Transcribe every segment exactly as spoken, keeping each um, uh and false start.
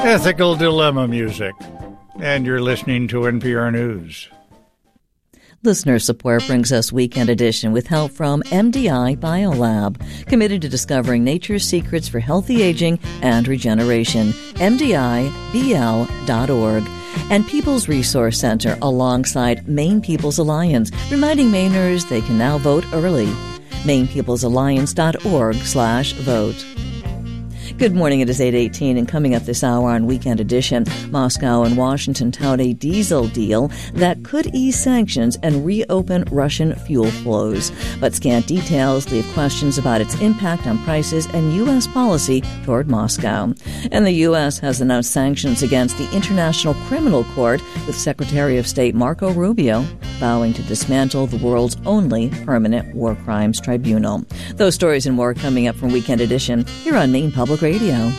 Ethical Dilemma music. And you're listening to N P R News. Listener support brings us Weekend Edition with help from M D I Biolab, committed to discovering nature's secrets for healthy aging and regeneration. M D I B L dot org. And People's Resource Center alongside Maine People's Alliance, reminding Mainers they can now vote early. Maine People's Alliance dot org slash vote. Good morning, it is eight eighteen, and coming up this hour on Weekend Edition, Moscow and Washington tout a diesel deal that could ease sanctions and reopen Russian fuel flows. But scant details leave questions about its impact on prices and U S policy toward Moscow. And the U S has announced sanctions against the International Criminal Court, with Secretary of State Marco Rubio vowing to dismantle the world's only permanent war crimes tribunal. Those stories and more coming up from Weekend Edition here on Maine Public Radio.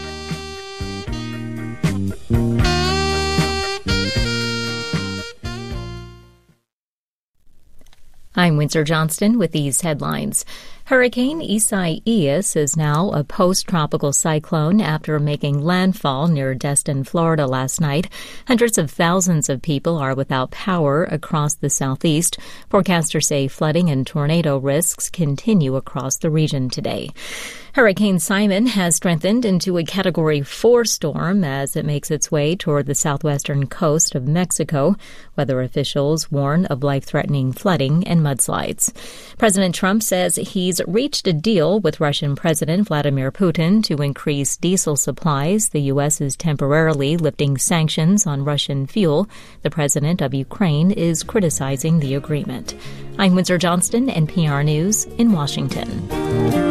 I'm Windsor Johnston with these headlines. Hurricane Isaias is now a post-tropical cyclone after making landfall near Destin, Florida last night. Hundreds of thousands of people are without power across the southeast. Forecasters say flooding and tornado risks continue across the region today. Hurricane Simon has strengthened into a Category four storm as it makes its way toward the southwestern coast of Mexico. Weather officials warn of life-threatening flooding and mudslides. President Trump says he's reached a deal with Russian President Vladimir Putin to increase diesel supplies. The U S is temporarily lifting sanctions on Russian fuel. The president of Ukraine is criticizing the agreement. I'm Windsor Johnston, N P R News in Washington.